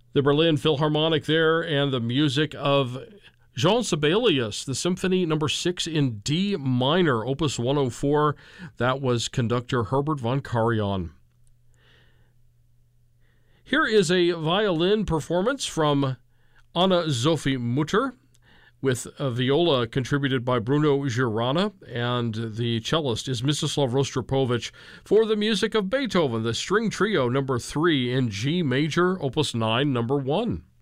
The Berlin Philharmonic there, and the music of Jean Sibelius, the Symphony Number 6 in D minor, Opus 104. That was conductor Herbert von Karajan. Here is a violin performance from Anna-Sophie Mutter, with a viola contributed by Bruno Girana, and the cellist is Mstislav Rostropovich, for the music of Beethoven, the String Trio Number 3 in G major, Opus 9, Number 1.